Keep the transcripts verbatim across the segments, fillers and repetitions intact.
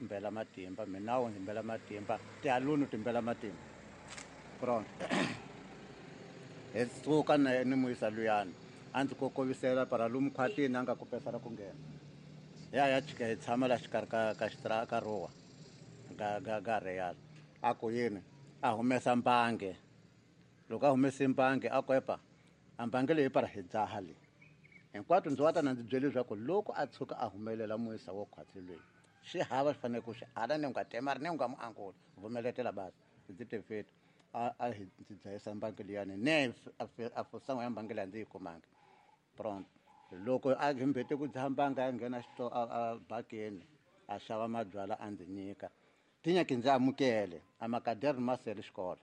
mbela matimba minawu ndzi mbela matimba tihaluni ti mbela matimba pronto hi suka na ni muyisa luyani a ndzi kokovisela para lomu khwatini a nga ku pesala ku nghena ya ya chika hi tshama la xikarhi ka ka xitira ka rowa ga ga ga reyala a ku yini a humesa mbange loko a humese mbange a kwepa a mbange leyi para hi dzaha leyi hinkwato ndzi wa ta na ndzi byele leswaku loko a tshuka a humelela muyisa wo khwatsi loyi swi hava swi fanele ku swi ala ni nga temari ni nga mu angula vumeletela basi ndzi tefeti a a ndzi dzahisa mbange liyani ne a fosan'we ya mbange leyi ndzi yi kumanga pronto loko a gimbete ku dzaha mbange a nghena xito a bakeni a xava mabyala a ndzi nyika tinyaki ndzi amukele a makaderi masele xikolo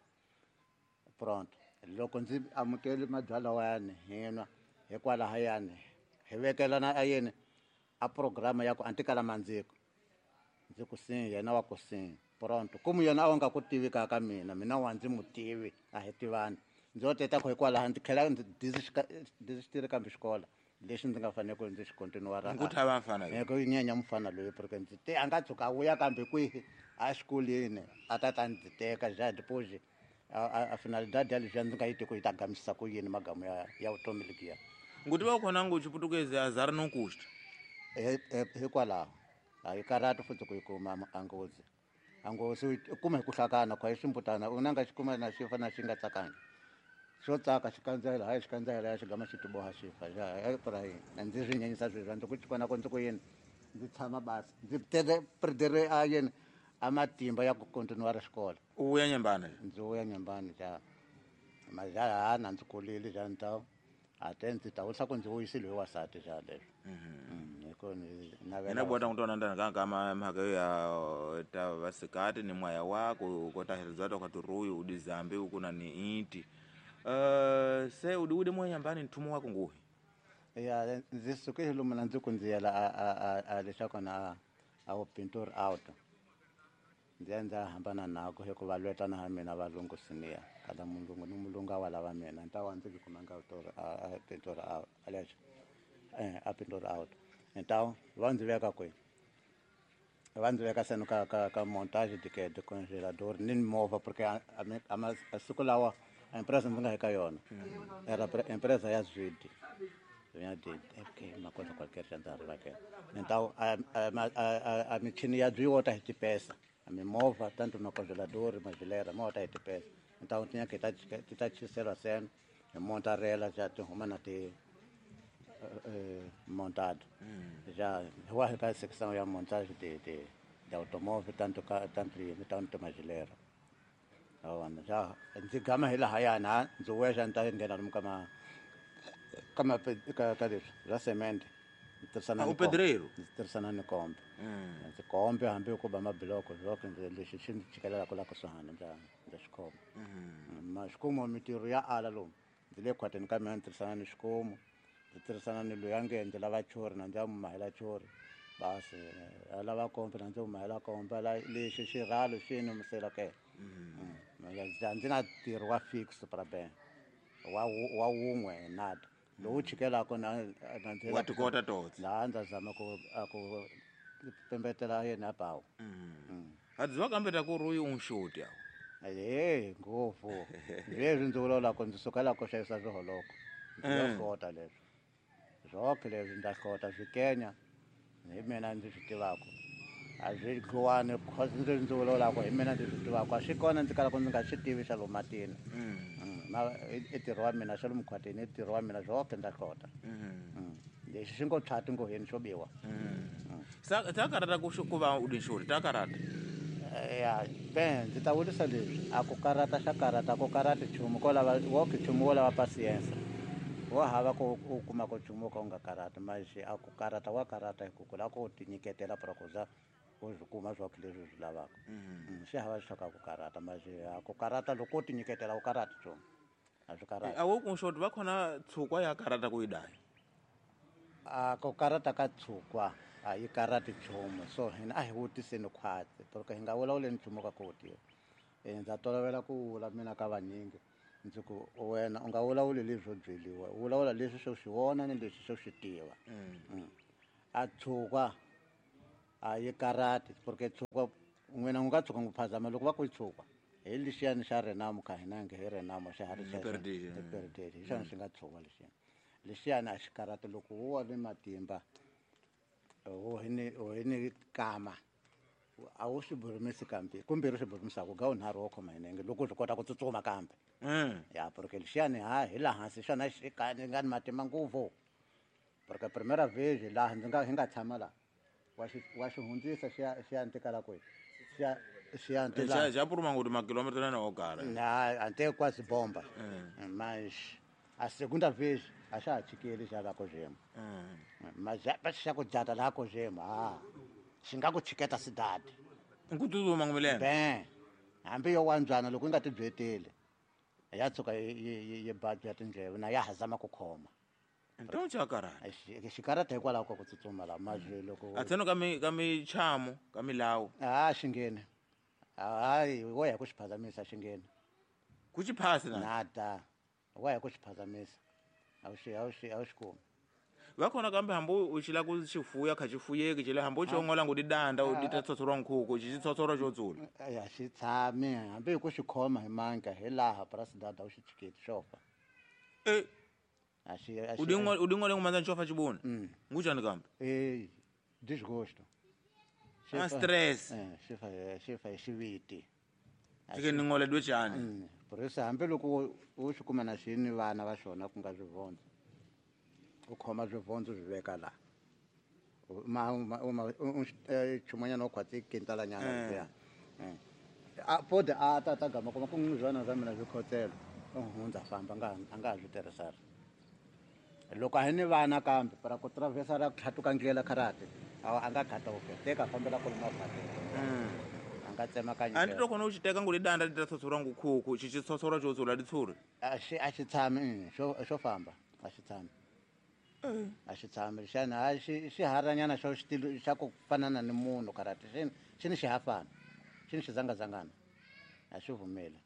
pronto loko ndzi amukele mabyala wayani hinwa hikwalaho yani hi vekelana a yini a programa ya ku antikala mandziko ndzi ku sin yena wa ku sin pronto kumu yena a nga ku tivi ka ka mina mina wa ndzi mutivi a hi tivani ndzi teta ku hikwalaho ndzi tlhela ndzi ndzi xitiri kambe xikola lexi ndzi nga fanele ku ndzi xi kontinuara ngutava mfana hi ku nyenya mufana loyi porque ndzi te a nga tshuka a vuya kambe kwihi a xikolweni a ta ta ndzi teka ja deposit a finalidade ya leswi ndzi nga yi ti ku yi ta gamisisa ku yini magamu ya ya vutomi lekiya nguti va khona ngu xiputukezi azari no kusta hikwalaho a yi karati futhi ku yi kuma angozi angozi u kuma hi ku hlakana kwa hi ximbutana u na nga xi kuma na xi fana xi nga tsakangi xo tsaka xi kandzela hayi xi kandzela ya xi gama xi tiboha xi fa ja pra yini ndzi swi nyenyisa sweswi ndzi ku xikona ku ndzi ku yini ndzi tshama basi ndzi tele pridere a yini a matimba ya ku kontinuara xikolo u vuya nyambana ndzi vuya nyambani ja majaha na ndzi kulile ja ni ta a te ndzi ta wisa ku ndzi vuyisile hi wasati ja leswi hi ku ni navela ina bota ngutona ndana ka kama mhaka ya ta vasikati ni mwaya wako ko ta helizata kwa turuyu udizambe ukuna ni inti uh se udi udi mwe nyambani nthumo wako nguhi ya ndzi suke lomu na ndzi ku ndzi yela a a leswaku na a pintor out ndzi endla hambana nako hikuva lwetana ha mina valungu siniya kala mulungu ni mulungu wa lava mina nta wa ndzi kuma nga utora a pintor out alexo eh a pintor out então va ndzi veka kwe va ndzi veka seno ka ka ka montage de de congelador ni mova porque a a siku lawa a empresa ndzi nga eka yona era empresa ya Zwidi ya de okay makosa qualquer chance va ke então a a michini ya dwiwota hi tipesa a mimova tanto no congelador magelera mota hi tipesa então tinha que tá tá chisela seno e montarela já te humana te montado já rua a secção ya montagem de de de automóvel tanto tanto tanto magelera awana ja ndzi gama hila hayana ndzi wexa nta nghena lomu kama kama ka ka leswi ra cement tirhisana u pedreiro ndzi tirhisana ni kombe ndzi kombe hambi ku ba mabiloko loko ndzi lexi xi ndzi chikelela ku la kusuhana ndza ndza xikomo ma xikomo mitirho ya ala lomu ndzi le khwateni ka mina tirhisana ni xikomo ndzi tirhisana ni loyi a nge ndzi lava chori na ndzi ya mu mahela chori basi a lava kombe na ndzi mu mahela kombe lexi xirhalo xi ni musela ke ndzi na ntirho wa fix para ben wa wa wun'we nada lowu chikelaka na ndzi wa tikota tots la ndza zama ku ku pembetela yena bawo hadziwa kambe ta ku ruyi un shoti yawo eh ngofu leswi ndzi vulavula ku ndzi sukela ku xavisa swiholoko ndzi hlota leswi zwoke leswi ndza hlota swikenya hi mina ndzi swi tivaka a byi gluwani cause ndzi ndzi vulavula ku hi mina ndzi swi tivaka a swi kona ndzi kala ku ndzi nga swi tivi xa lomu matini na i ntirho wa mina xa lomu khwatini i ntirho wa mina zwoke ndza hlota lexi xi ngo tshwati ngoheni xo biwa sa ta karata ku ku va u dinxuri ta karata ya ben ndzi ta vutisa leswi a ku karata xa karata ku karata chumu ko lava wo ke chumu wo lava pasiyensa wo hava ku u kuma ku chumu ko nga karata maji a ku karata wa karata hi ku kula ku ti nyiketela proposa u swi kuma swa ku leswi swi lavaka swi hava swi ka ku karata maji a ku karata loko ti nyiketela u karata chumu a swi karata a wo ku shoti va khona tshukwa ya karata ku yi dai a ku karata ka tshukwa a yi karati chumu so hina a hi vutiseni khwati porque hi nga vulavuleni chumu ka koti ndza tolovela ku vula mina ka vanyingi ndzi ku wena u nga vulavuli leswo byeliwa u vulavula leswi swo swi vona ni leswi swo swi tiva a tshukwa a yi karati porque tshuka n'wina n'wi nga tshuka n'wi phazama loko va ku tshuka hi lexiyani xa renamo kha hina nge hi renamo xa hari xa Peridili, hi peridili hi xona xi nga tshuka lexiyani lexiyani a xi karati loko wo wa ni matimba wo hi ni wo hi ni kama a wu swi burimisi kambe kumbirhi swi burimisaka ga unharhu wo khoma hi nenge loko u swi kota ku tsutsuma kambe Mm. ya porque lexiyani ha hi laha hansi xona xi ka ni nga ni matimba ngopfu porque primera vez laha ndzi nga hi nga tshama laha wa xi wa xi hundzisa xi ya xi ya ntikala kwihi xi ya xi ya nti laha xa xa puruma nguti makilometro na okara na ante kwasi bomba Mm. mas a segunda vez a xa ha chikeli xa la kozhemo Mm. mas já xa ku jata laha kozhemo ha xi nga ku chiketa sidade ku tsutsuma ngumilene ben hambi yo wandzwana loko yi nga ti byeteli ya tshuka yi yi yi badya tindleve na ya hazama ku khoma nto cha karata A xi- xikarata hikwalaho ka ku tsutsuma laha mazwi loko a tseno ka mi ka michamo ka milawu ha xi ngheni hayi wo ya ku xi phazamisa xi ngheni ku xi phasi na nada wo ya ku xi phazamisa a wu xi a wu xi a wu xi kumi va kona kambe hambi u xi la ku xi fuya kha xi fuyeki xi le hambi u xongola nguti danda u ti ta tsotsoriwa nkhuku xi xi tsotsora xo tsula ya xi tshami hambi hi ku xi khoma hi manka hi laha purasidada wu xi chiketi xo fa e a xi a u xi dingo u dingo le ngumanza nchofa xibuna Mm. nguxani kambe eh disgusto Xi a fa- stress eh xi fa xi fa hi xiviti xike ni ngole dwe chani Mm, purisi hambi loko u- u swi kuma na xi ni vana va xona ku nga swivondzo u khoma swivondzo swi veka laha U- ma- ma- u- ma- u- u- eh, chumanyana u khwatsi kintalanyana Eh. liya a pode a ta ta gama kuma ku n'wizwana swa mina swi khotsela u hundza famba a nga ha- a nga ha swi tirhisari loko a hi ni vana kambe para ku travesa ra ku tlhatuka ndlela karate a a nga khata u teka a fambela kule maphateni a nga a ni tsemakanya to kona u xi teka nguti danda ti ta tsotsoriwa ngukhuku xi xi tsotsora xo tsula ti tshuri a xi a xi tshami mm, xo xo famba a xi tshami a xi tshami xana a xi xi haranyana xo xitilo xa ku fanana ni munhu karate xi xi ni xihafana xi ni xizangazangana a xi vumeli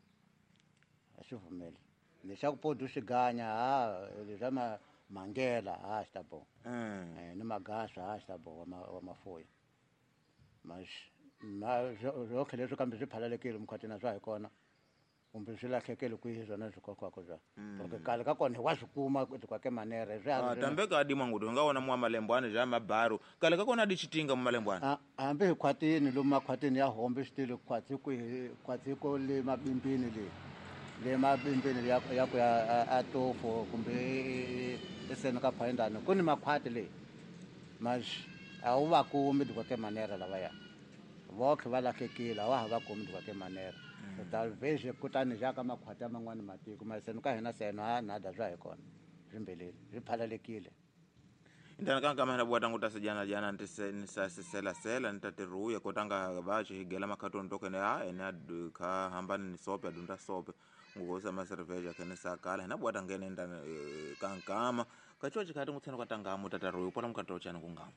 a xi vumeli ni xa ku podi u xi ganya ha leswa ma mangela ha xi ta boha Mm. Eh, ni magaswa ha xi ta boha wa ma- wa mafoya mas ma zwotlhe leswi kambe swi phalalekile mukhathini a swa hi kona kumbe swi lahlekele kwihi zwona swi kokiwaka swa porque kale ka kona hi wa swi kuma kwa ke manere swi Ah, hari tambe ka dimwa nguti u nga wona mu wa malembwane ja mabaru kale ka kona di xitinga mu malembwane Ah, hambi hi khwatini lomu makhwatini ya hombe xitilo khwatsi kwihi khwatsi ko le mabimbini le le mabimbini ya ya ku ya a- a tofo kumbe eseni ka phayindani ku ni makhwati le mas a wu va kumi dikwa ke manere lavaya votlhe va lahlekile a wa ha va kumi dikwa ke manere talvez kutani jaaka makhwati ya man'wani matiko maseni ka hina seno a nada swa hi kona swimbeleli swi phalalekile intana ka kama na bua tangu ta sejana jana nti se ni sa se sela sela nta tiruye ko tanga ba chi higela makato ntoke ne ha ene adu ka hambani ni sope adunda sope ngugosa ma cerveja kene sa kala na bua tangene nda ka nkama ka cho chi kati ngutsena ka tangamu tataruye upona mukato chana kungamu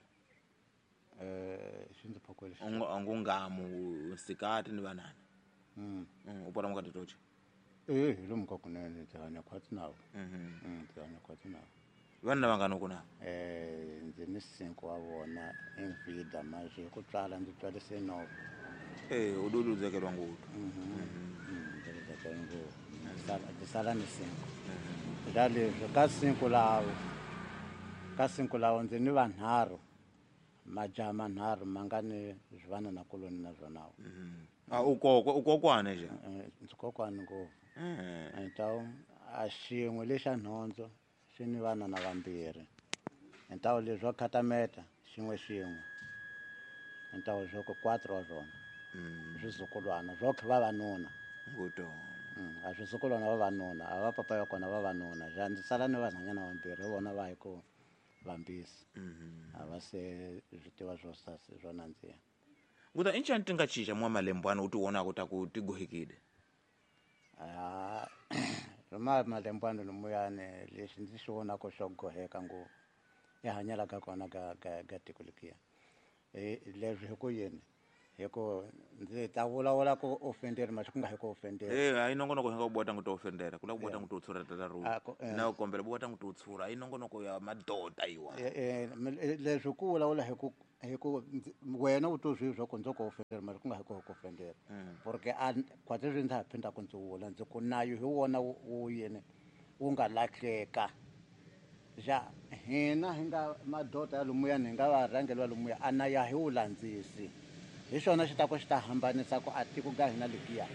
eh swi ndzi phokole xi ngungamu sikati ni banana Mm. Mm, upona mukato tochi eh hi lomu ka kunene ndzi hanya khwatsi nawo mhm Mm, ndzi hanya khwatsi nawo vanna vangana kuna eh ndzi ni cinco wa vona envida manje hi ku tswala ndzi tswarise nova eh uduluzekelwa ngutu ndzi ndzi sala ni cinco ja leswi ka cinco lawo ka cinco lawo ndzi ni vanharhu majaha manharhu ma nga ni zvana na koloni na zvonawo ah ukoko ukokwane je Eh, ndzi kokwani ngopfu eh entawu a xin'we lexa nhondzo xi ni vana na vambirhi entawu leswi wa khatameta xin'we xin'we entawu zwoko quatro wa swona mm swizukulwana zwokhe vavanuna nguto Mm, a swizukulwana vavanuna a va papa ya kona vavanuna ja ndzi sala ni vanhanyana vambirhi hi vona va hi ku vambisi mhm a va se swi tiva swo sasi swo nandziha nguta inchani tinga chicha mwa malembwana u ti wona ku ta ku ti gohekile a rima malembwana lomuyani lexi ndzi xi vonaka xo goheka ngopfu i hanyela ka kona ka ka ka tiko lekiya Eh, leswi hi ku yini hi ku ndzi ta vulavula ku ofenderi masi ku nga hi ku ofenderi eh ai nongonoko hinga ubota nguto ofendera kula kubota nguto utsura tata ru Ah, ko- eh. na ukombela ubota nguto utsura ai nongonoko ya madota iwa Eh, eh, mi- leswi ku vulavula hi ku hi ku ndzi- wena u to zwizwo ku ndzo ko ofendela mara ku nga hi ko ku ofendela Mm. porque a kwate leswi ndzi ha phinda ku ndzi vula ndzi ku nayo hi wona wu wu yini wu nga lahleka ja hina hi nga madota ya lomuyani hi nga varhangeli va lomuya a na ya hi wu landzisi hi swona xi ta ku xi ta hambanisa ku a tiko ka hina lekiya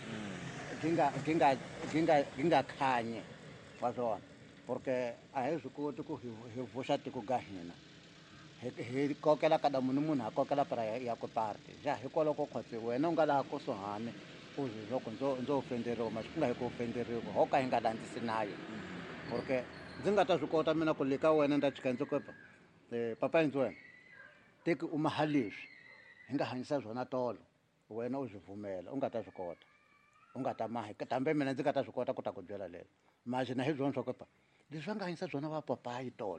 gi nga gi nga gi nga gi nga khanyi wa swona porque a hi swi koti ku hi hi vuxa tiko ka hina hi hi kokela kada munhu munhu a kokela para ya ya ku party ja hikwalaho ko khotse wena u nga laha kusuhani u zwi loko ndzo ndzo ofenderiwa masi ku nga hi ku ofenderiwa ho ka hi nga landzisi nayo porque ndzi nga ta swi kota mina ku le ka wena nda chika ndzi kopa um papa yindzi wena teki u maha leswi hi nga hanyisa swona tolo wena u swi vhumela u nga ta swi kota u nga ta maha kambe mina ndzi nga ta swi kota ku ta ku byela lelo masi na hi byona swa kopa leswi va nga hanyisa swona va papayi tolo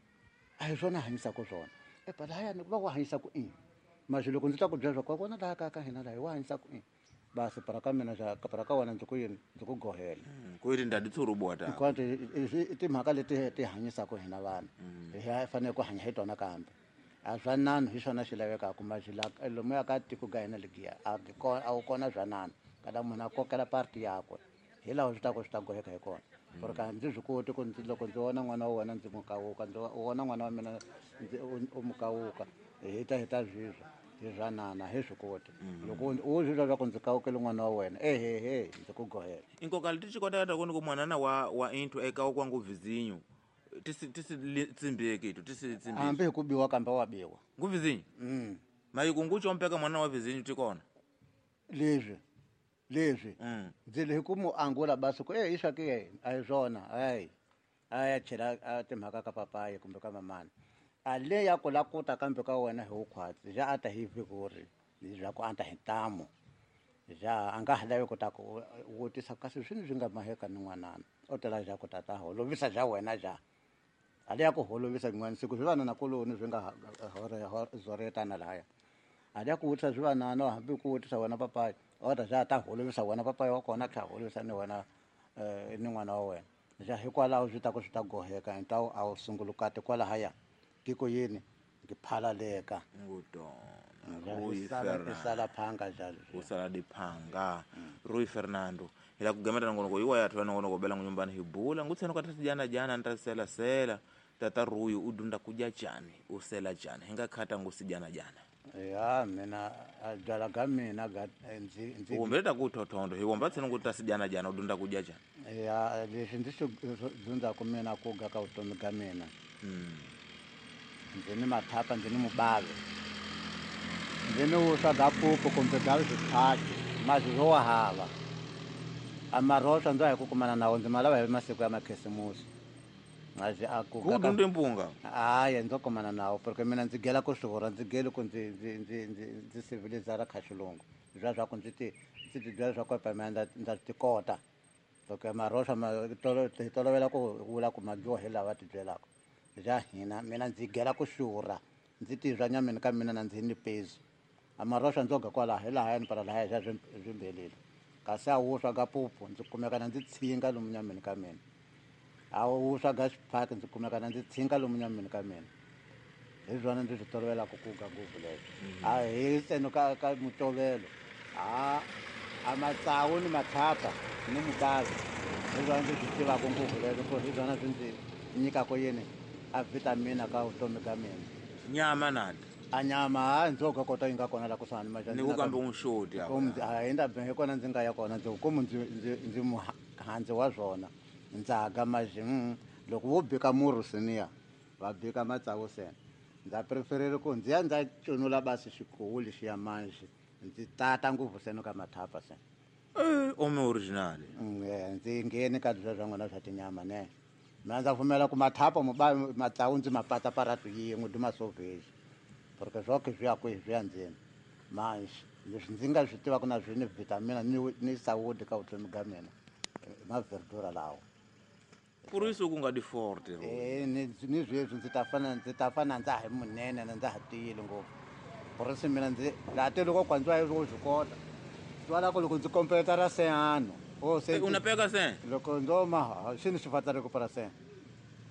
a hi swona hanyisaka swona epa lahayani va ku hanyisaka ini masi loko ndzi ta ku byela swa ku vona laha kaya ka hina laha hi wa hanyisaka ini basi para ka mina para ka wena ndzi ku yini ndzi ku gohela ku ri ndadi tsurubo ta kwati i timhaka leti ti hanyisaka hina vanhu hi fanele ku hanya hi tona kambe a zwanano hi swona xi lavekaka maxila lomuya ka tiko ka hina lekiya a a wu kona zwanano kada munhu a kokela party yakwe hi laha swi ta ku swi ta goheka hi kona por ka ndzi swi koti ku ndzi loko ndzi vona n'wana wa wena ndzi mukawuka ndzi vona n'wana wa mina ndzi u mukawuka hi ta hi ta zwizwa hi zwanana hi swi koti loko u zwizwa swa ku ndzi kawukele n'wana wa wena ehehe ndzi ku gohela inkoka leti xi kotaka ku ni ku mwanana wa wa into eka wa kwangu vizinyo tisi tisi tsimbeke to tisi tsimbeke hambi hi ku biwa kambe wa biwa ngu vizinyo mm mayi ku ngucho mpeka mwana wa vizinyo ti kona leswi leswi mm ndzi hi ku mu angula basi ku eh hi swake a hi swona hayi a ya chela timhaka ka papayi kumbe ka mamani a le ya ku lakuta kambe ka wena hi ukhwatsi ja a ta hi vikuri bya ku anta hi tamo ja a nga ha lavi ku ta ku vutisa kasi swini swi nga maheka ni n'wanana o tela ja ku tata holovisa ja wena ja a le ya ku holovisa n'wana siku swi vana na koloni swi nga zoretana lahaya a le ya ku vutisa swi vana no hambi ku vutisa wena papayi o ta ja ta holovisa wena papayi wa kona kha holovisa ni wena eh ni n'wana wa wena ja hikwalaho swi ta ku swi ta goheka ntawu a wu sungulukati kwalahaya tiko yini ngiphalaleka ngudo Ja, Rui isala- Fernando isala phanga jalo usala diphanga Rui Fernando ila kugemeta ngono ko iwa ya thwana ngono ko bela nyumbani hibula ngutsena kwa tati jana jana ntasela sela tata Rui udunda kuja chani usela jana hinga khata ngusijana jana ya mina a jala ga mina ga ndzi ndzi umbeleta ku thothondo hiwomba tsena ku tasijana jana udunda kuja jana ya leswi ndzi swi dzundza ku mina ku ga ka vutomi ka mina mm ndzi ni mathapa ndzi ni mubave ndzi ni wuswa ga pupu kumbe ga swiphathi mazi swo wa hava a maroswa ndzo hi ku kumana nawo ndzi malava hi masiku ya makhisimusi mazi a ku ku ga ka dunde mpunga hayi ndzo kumana nawo porque mina ndzi gela ku swivura ndzi geli ku ndzi ndzi ndzi ndzi ndzi civilizara kha xilungu swa swa ku ndzi ti ndzi ti byela swa ku pa mina ndza ndza ti kota porque maroswa ma tolo hi tolovela ku vula ku magiwa hi lava ti byelaka ja hina mina ndzi gela ku xurha ndzi tivya nyameni ka mina na ndzi ni peso a maroswa ndzo ga kwala hi laha ni para laha ja zwimbelile kasi a wuswa ga pupu ndzi kumeka na ndzi tshinga lomu nyameni ka mina a wuswa ga xiphaki ndzi kumeka na ndzi tshinga lomu nyameni ka mina hi zwona ndzi swi tolovela ku kuga ngopfu leswo a hi ntseno ka ka mutovelo a a matsawu ni mathapa ni mubazi hi zwona ndzi swi tivaka ngopfu leswo ku hi zwona swi ndzi nyikaka yini a vitamina ka vutomi ka mina nyama nadi a nyama ha ndzo ga kota yi nga kona la kusuhani ni ku kambe unshoti ya kumbe a hi nda hi kona ndzi nga ya kona ndzi kumbe ndzi ndzi ndzi muhandzi wa swona ndzaga maji mm, loko wo bika murhi siniya va bika matsavu sena ndza preferere ku ndzi ya ndza cunula basi xikowu lexiya manji ndzi tata ngopfu seno ka mathapa sena eh ome original Mm, eh, ndzi ngheni ka leswiya swa n'wina swa tinyama ne mina ndza pfumela ku mathapa moba matsawu ndzi mapata paratu yin'we duma soveji porque swoke swi ya kwihi swi ya ndzeni manji leswi ndzi nga swi tivaka na swi ni vitamina ni ni sawudi ka vutomi ka mina eh, maverdura lawa por isso ku nga di forte ro eh ni ni zweswi ndzi ta fana ndzi ta fana ndza ha munene na ndza ha tiyile ngopfu porisi mina ndzi laha te loko kwandziwa hi swo swi kota twala ku loko ndzi kompeta ra sehano o se unapeka sen loko ndzo ma xini xi fatsa reku para sen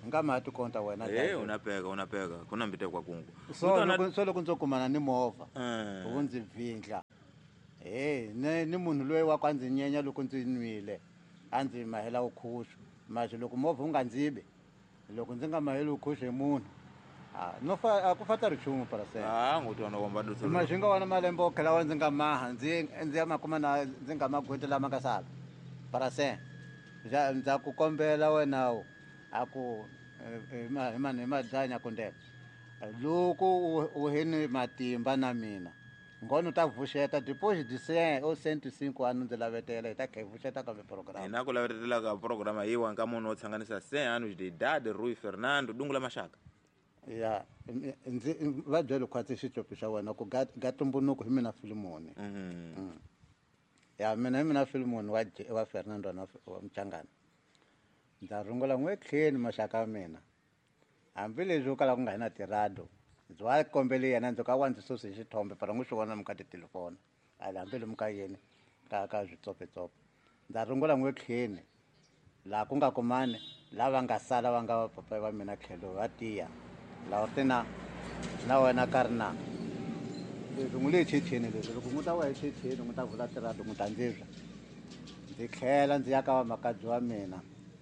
ngama hatu konta wena eh unapeka unapeka kuna mbite kwa kungu so loko so loko nzokumana ni movha eh unzi vindla eh ne ni munhu loyi wa kwanzi nyenya loko ndzi nwile andzi mahela ukhushu manje loko movha ungandzibe loko ndzi nga mahela ukhushu munhu ah no fa akufata richumu para se ah ngutona komba dutso manje nga wana malembo khela wa ndzi nga maha ndzi ndzi ya makuma na ndzi nga magwete lama ka sala para se ndza ku kombela wena aku ima ima ima danya kundela loko u heni matimba na mina ngono ta vuxeta deposit de cem ou cento e cinco anos de lavetela ita ke vuxeta ka program ina ku lavetela ka program yiwa nka munhu o tsanganisa cem anos de idade Rui Fernando Dungula Mashaka ya ndzi va byele khwatsi xitopi xa wena ku gatumbunuko hi mina Filimoni mhm ya mina hi mina Filimoni wa wa Fernando na wa Mchangana ndza rungula n'we tlheni maxaka ya mina hambileswi u kala ku nga na tirado ndzi wa kombele yena ndzi ka wa ndzi susi hi xithombe para n'wi swi vona mi ka titelefoni ali hambile mi ka yini ka ka switsopetsope ndza rungula n'we tlheni laha ku nga kumani lava nga sala va nga papa va mina tlhelo va tiya laha tina na wena karina leswi n'wi le checheni leswi loko n'wi ta wa hi checheni n'wi ta vula tirado n'wi ta ndzizwa ndzi tlhela ndzi ya ka vamakadzi wa mina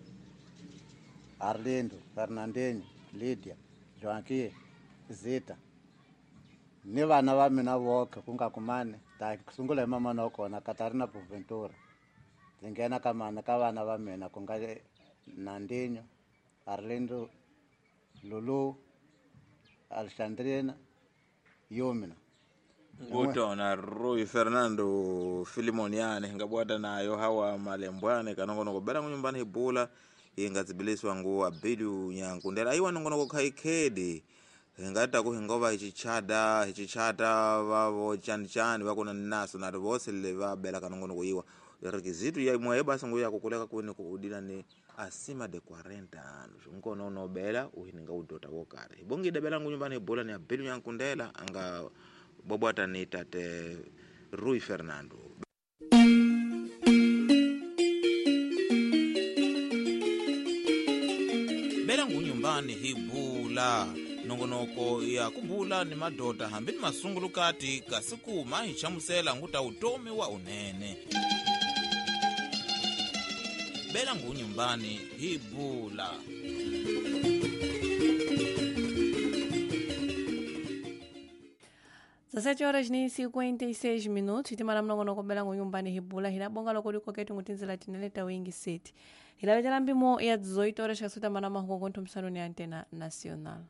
Arlindo, Fernandinho, Lydia, Joaquim, Zita. Ni vana va mina voke ku nga kumani ta sungula hi mamana wa kona Katarina Boventura. Ndzi nghena ka mana ka vana va mina ku nga Nandinho, Arlindo, Lulu, Alexandrina, Yomina. ngutona Rui Fernando Filimoniane ngabwata nayo hawa malembwane kanongono kubela nyumbani hibula ingadzibiliswa ngu Abidu Nyankundela aiwa nongono khaikhedi ngata ku hingova ichichada ichichata vavo chani chani vakona naso na vose le va bela kanongono kuiwa requisito ya mwe basi nguya kukuleka kuni kuudila ni asima de quarenta anos ngono no bela uhininga udota wokare bongi de bela nyumbani hibula ni Abidu Nyankundela anga bobwata ni tate Rui Fernando bela ngunyumbani hibula nongonoko ya kubula ni madota hambi masungulukati kasiku mahi chamusela nguta utomi wa unene bela ngunyumbani hibula dezessete horas ni cinquenta e seis minutos itimala mnongonoko bela ngunyumbani hibula hilabonga loko liko ketu ngutinzila tineleta wingi city hilaletela mbimo ya dezoito horas kasuta mana mahuko ntumisano ni Antena Nacional.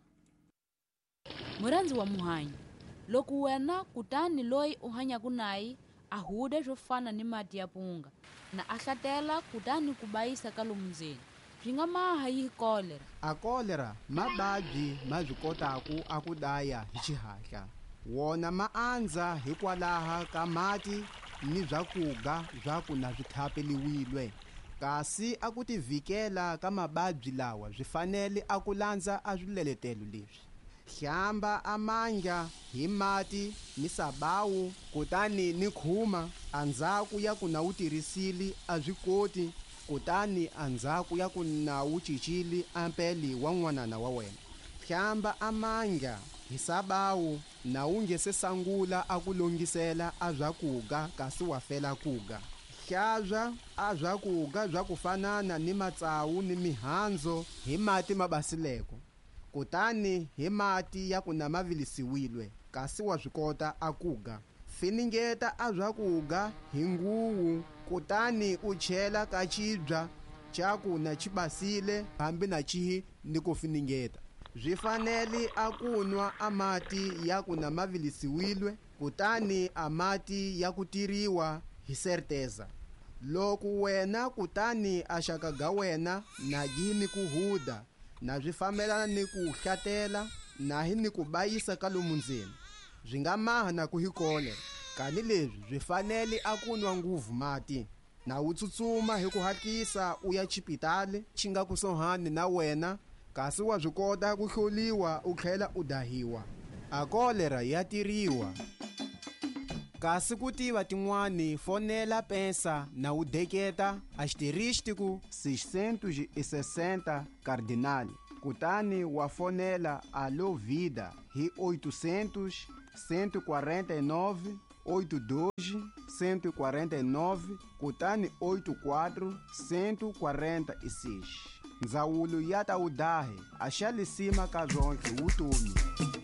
Muranzi wa muhanyi loku wena kutani loyi uhanya kunai ahude jofana ni mati ya punga na ahlatela kutani kubaisa kalumuzeni ringamaha yi kolera a kolera mababyi mazikotaku akudaya hi xihahla wona maandza hikwalaha ka mati ni byakuga byaku na bithapeliwilwe kasi akutivikela ka mababyi lawa byifanele akulandza a swileletelo leswi hlamba amanja hi mati ni sabawu kutani ni khuma andzhaku ya ku na wu tirhisili a byi koti kutani andzhaku ya ku na wu cicili ampeli wa n'wanana wa wena hlamba amanja hi sabawu na wu nge se sangula a ku longisela a byakuga kasi wa fela kuga hlabya a byakuga bya ku fanana ni matsawu ni mihandzu hi mati mabasileko kutani hi mati ya ku na mavilisiwilwe kasi wa swikota a kuga finingeta a byakuga hi nguwu kutani u chela ka cibya ca ku na cibasile hambi na cihi ni ku finingeta byi fanele a kunwa a mati ya ku na mavilisiwilwe kutani a mati ya ku tiriwa hi serteza loko wena kutani a xaka ga wena na gini ku huda na byi fambelana ni ku hlatela na hi ni ku bayisa ka lomu ndzeni byi nga maha na ku hi kolera kani lebyi byi fanele a kunwa nguvu mati na wu tsutsuma hi ku hatlisa u ya chipitale xi nga kusuhani na wena kasi wa byi kota ku hloliwa u tlhela u dahiwa a kolera ya tiriwa kasi ku tiva tin'wani fonela pensa na wu deketa asterístico seiscentos e sessenta cardinal kutani wafonela Alô Vida hi oitocentos, cento e quarenta e nove, oitenta e dois, cento e quarenta e nove, kutani oitenta e quatro, cento e quarenta e seis. Ndzawulo ya ta udahe axalisima ka zonke vutomi.